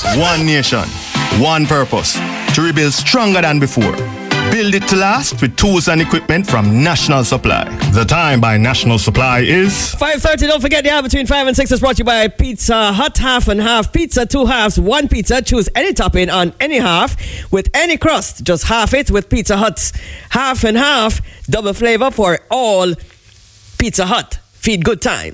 One nation, one purpose. To rebuild stronger than before. Build it to last with tools and equipment from National Supply. The time by National Supply is 5:30. Don't forget the hour between 5 and 6 is brought to you by Pizza Hut. Half and half pizza, 2 halves, 1 pizza. Choose any topping on any half with any crust. Just half it with Pizza Hut's half and half. Double flavor for all Pizza Hut. Feed good time.